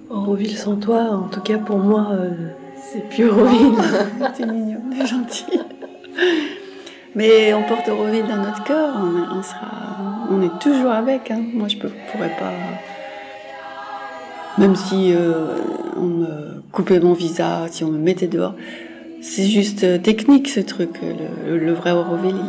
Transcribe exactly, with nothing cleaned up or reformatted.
Auroville sans toi, en tout cas pour moi, euh, c'est plus Auroville. C'est mignon, c'est gentil. Mais on porte Auroville dans notre cœur, on, on sera, on est toujours avec. Hein. Moi, je ne pourrais pas. Même si euh, on me coupait mon visa, si on me mettait dehors, c'est juste technique ce truc. Le, le vrai Auroville,